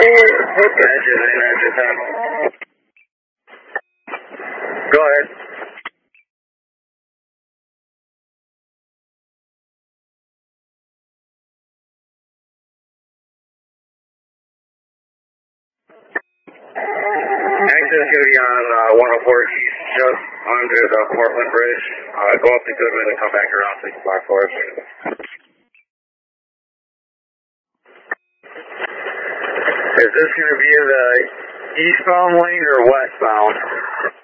Engine 10. Go ahead. Exit is going to be on 104 East, just under the Portland Bridge. Go up to Goodman and come back around 6 o'clock for us. Is this going to be the eastbound lane or westbound?